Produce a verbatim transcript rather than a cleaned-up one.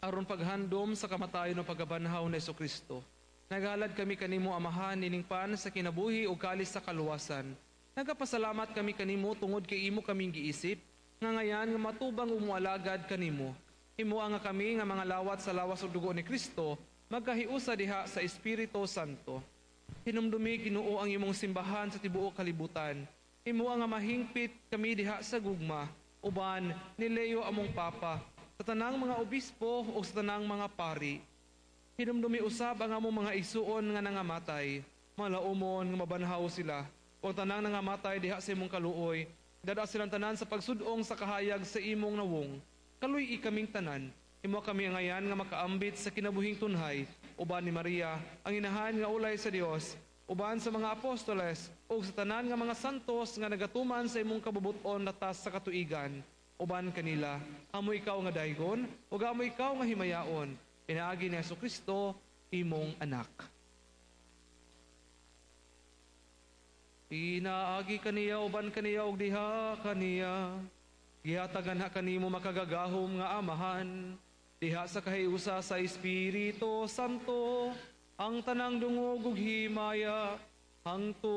aron paghandom sa kamatayon o pagabanhaw na Kristo. Naghalad kami kanimo amahan niningpan sa kinabuhi o kalis sa kaluwasan. Nagapasalamat kami kanimo tungod kay imo kaming giisip, nga ngayan nga matubang umualagad kanimo. Imo nga kami nga mga lawat sa lawas ug dugo ni Kristo, magkahiusa diha sa Espiritu Santo. Hinumdumi Ginoo ang imong simbahan sa tibuok kalibutan. Imo nga mahingpit kami diha sa gugma, uban ni Leo among Papa, sa tanang mga obispo o sa tanang mga pari. Hinumdumi usab ang among mga isuon nga nangamatay, malaumon nga mabanhaw sila, o tanang nangamatay diha sa imong kaluoy, dada silang tanan sa pagsudong sa kahayag sa imong nawong. Kaluy ikaming tanan, imo kami ngayan nga makaambit sa kinabuhing tunhay, uban ni Maria, ang inahan nga ulay sa Dios, uban sa mga apostoles, o sa tanan nga mga santos nga nagatuman sa imong kabubuton latas sa katuigan, uban kanila, amo ikaw nga daygon, ug amo ikaw nga himayaon, pinaagi ni Jesucristo, imong anak. Pinaagi kaniya uban kaniya ug diha kaniya. Gihatagan ha kanimo makagagahom nga amahan. Diha sa kahiusa sa Espiritu Santo, ang tanang dungog ug himaya hangtod